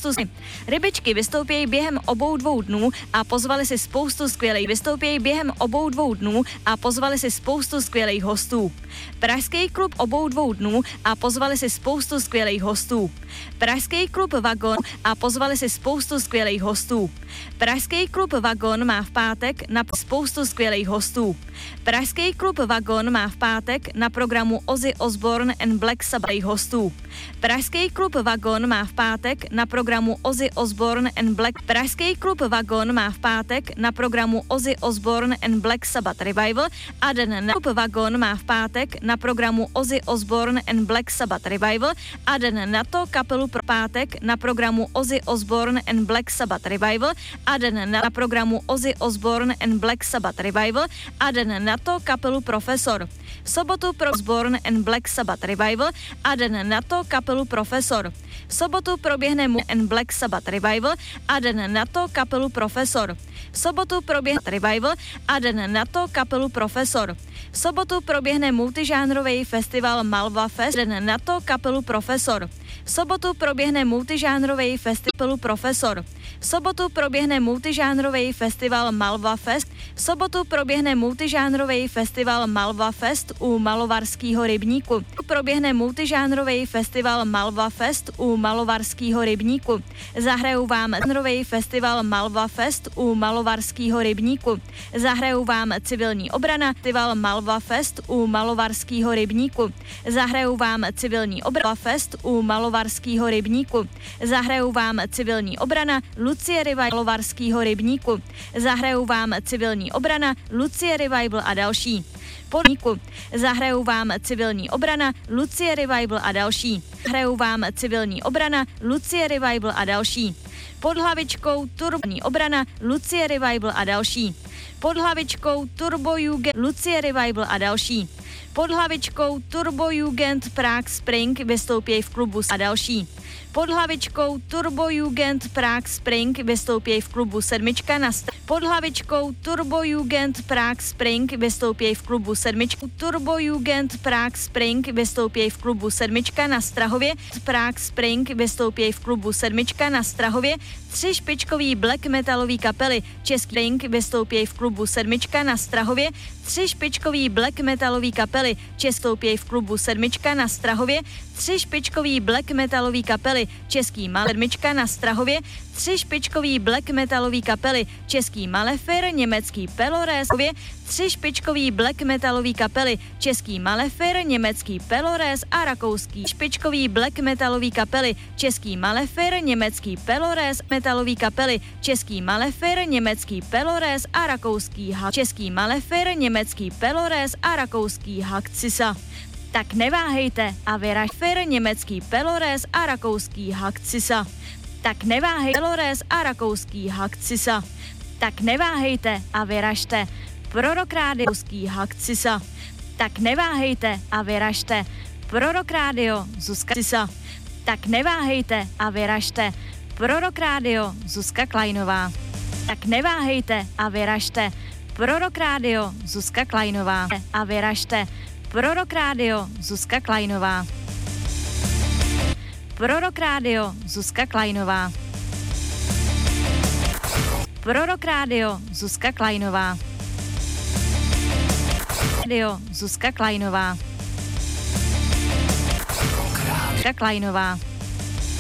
Rybičky vystoupějí během obou 2 dnů a pozvali si spoustu skvělých hostů. Pražský klub obou 2 dnů a pozvali si spoustu skvělých hostů. Pražský klub Vagon a pozvali si spoustu skvělých hostů. Pražský klub Vagon má v pátek na spoustu skvělých hostů. Pražský klub Vagon má v pátek na programu Ozzy Osbourne and Black Sabbath hostů. Pražský klub Vagon má v pátek na programu Ozzy Osbourne and Black. Pražský klub Vagon má v pátek na programu Ozzy Osbourne and Black Sabbath Revival a den na klub Vagon má v pátek na programu Ozzy Osbourne and Black Sabbath Revival a den na to kapelu pro pátek na programu Ozzy Osbourne and Black Sabbath Revival a den na programu Ozzy Osbourne and Black Sabbath Revival a den na to kapelu Profesor. V sobotu pro Osbourne and Black Sabbath Revival a den na to kapelu Profesor. V sobotu proběhne and Black Sabbath Revival a den na to kapelu Profesor. V sobotu proběhne Revival a den na to kapelu Profesor. V sobotu proběhne multižánrový festival Malva Fest, den na to kapelu Profesor. V sobotu proběhne multižánrový festival Profesor. V sobotu proběhne multižánrový festival Malva Fest. V sobotu proběhne multižánrový festival Malva Fest u Malovarského rybníku. Proběhne multižánrový festival Malva Fest u Malovarského rybníku. Zahrajou vám žánrový festival Malva Fest u Malovarského rybníku. Zahrajou vám civilní obrana, festival Malva Fest u Malovarského rybníku. Zahrajou vám civilní obrana Fest u Malovarského rybníku. Zahrajou vám civilní obrana Lucie Revival Malovarského rybníku. Zahrajou vám civilní obrana Lucie Revival a další. Podniku. Zahrajou vám civilní obrana Lucie Revival a další. Zahrajou vám civilní obrana Lucie Revival a další. Pod hlavičkou Turbní obrana Lucie Revival a další. Pod hlavičkou Turbo Jugend Lucie Revival a další. Pod hlavičkou Turbo Jugend Prague Spring vystoupí v klubu a další. Pod hlavičkou Turbo Jugend Prague Spring vystoupí v klubu Sedmička na Pod hlavičkou Turbo Jugend Prague Spring vystoupí v klubu Sedmička. Turbo Jugend Prague Spring vystoupí v klubu Sedmička na Strahově. Prague Spring vystoupí v klubu Sedmička na Strahově. 3 špičkový black metalový kapely Český Spring vystoupí v klubu Sedmička na Strahově. 3 špičkový black metalový kapely Český v klubu Sedmička na Strahově. 3 špičkový black metalový kapely Český Sedmička na Strahově. 3 špičkový black metalový kapely Český Malefer, německý Pelores, 3 špičkový black metalový kapely Český Malefer, německý Pelores a rakouský špičkový black metalový kapely Český Malefer, německý Pelores, metalový kapely Český Malefer, německý Pelores a rakouský Hak. Český Malefer, německý Pelores a rakouský Hakcisa. Tak neváhejte a vyražte německý Pelores a rakouský Hakcisa. Tak neváhejte Pelores a rakouský Hakcisa. Tak neváhejte a vyražte Prorok rádiovský Hakcisa. Tak neváhejte a vyražte Prorok rádio Zuzka Cisa. Tak neváhejte a vyražte Prorok rádio Zuzka Kleinová. Tak neváhejte a vyražte Prorok rádio Zuzka Kleinová. A vyražte Prorok rádio Zuzka Kleinová. Prorok rádio Zuzka Kleinová. Prorok rádio Zuzka Kleinová. Radio Zuzka Kleinová. Zuzka Kleinová.